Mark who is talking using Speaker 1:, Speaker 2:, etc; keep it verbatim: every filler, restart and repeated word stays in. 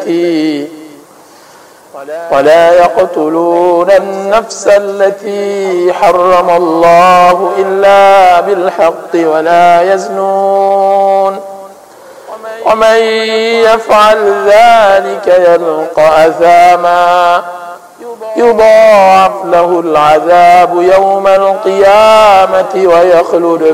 Speaker 1: ولا يقتلون النفس التي حرم الله إلا بالحق ولا يزنون ومن يفعل ذلك يلقى أثاما يضاعف له العذاب يوم القيامة ويخلد